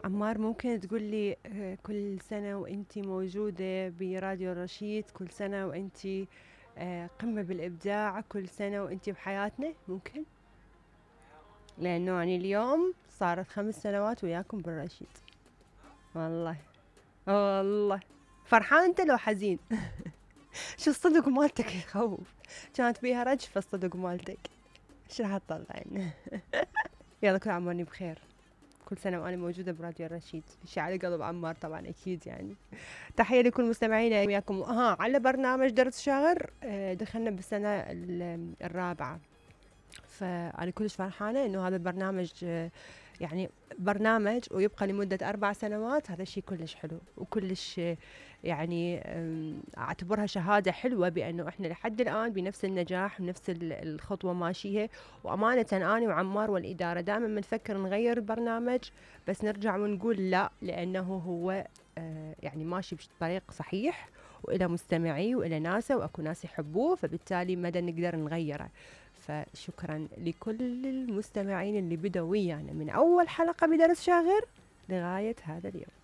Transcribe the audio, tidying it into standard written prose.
عمار، ممكن تقول لي كل سنة وانتي موجودة براديو الرشيد، كل سنة وانتي قمة بالإبداع، كل سنة وانتي بحياتنا، ممكن؟ لأنه يعني اليوم صارت 5 سنوات وياكم بالرشيد. والله والله. فرحان انت لو حزين؟ شو الصدق مالتك يخوف. كانت بيها رجفة الصدق مالتك. شو راح تطلعين؟ يلا، كل عام واني بخير. كل سنة وأنا موجودة براديو الرشيد. شي على قلب عمار طبعا، أكيد يعني. تحية لكل مستمعينا وياكم على برنامج درس شاغر. دخلنا بالسنة الرابعة. فأنا كلش فرحانة إنه هذا البرنامج يعني برنامج ويبقى لمدة 4 سنوات. هذا الشيء كلش حلو وكلش يعني أعتبرها شهادة حلوة بأنه إحنا لحد الآن بنفس النجاح ونفس الخطوة ماشية. وأمانة أنا وعمار والإدارة دائما بنفكر نغير البرنامج، بس نرجع ونقول لا، لأنه هو يعني ماشي بطريق صحيح، وإلى مستمعي وإلى ناسه، وأكو ناس يحبوه، فبالتالي مدى نقدر نغيره. فشكرا لكل المستمعين اللي بدوا ويانا من أول حلقة بدرس شاغر لغاية هذا اليوم.